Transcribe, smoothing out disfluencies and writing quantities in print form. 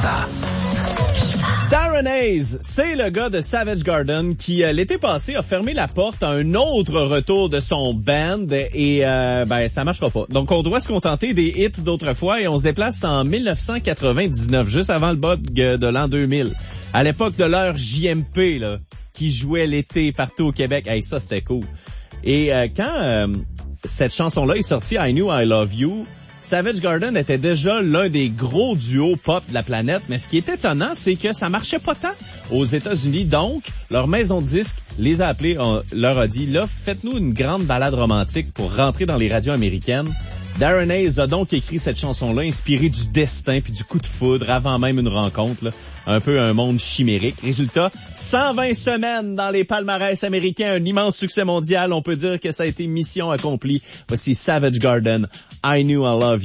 Darren Hayes, c'est le gars de Savage Garden qui, l'été passé, a fermé la porte à un autre retour de son band et ça marchera pas. Donc, on doit se contenter des hits d'autrefois et on se déplace en 1999, juste avant le bug de l'an 2000. À l'époque de l'heure JMP, là, qui jouait l'été partout au Québec. Hey, ça, c'était cool. Et quand cette chanson-là est sortie, I Knew I Love You, Savage Garden était déjà l'un des gros duos pop de la planète, mais ce qui est étonnant, c'est que ça marchait pas tant aux États-Unis. Donc, leur maison de disques les a appelés, leur a dit, là, faites-nous une grande balade romantique pour rentrer dans les radios américaines. Darren Hayes a donc écrit cette chanson-là, inspirée du destin puis du coup de foudre avant même une rencontre, là. Un peu un monde chimérique. Résultat, 120 semaines dans les palmarès américains, un immense succès mondial. On peut dire que ça a été mission accomplie. Voici Savage Garden, I Knew I Love You.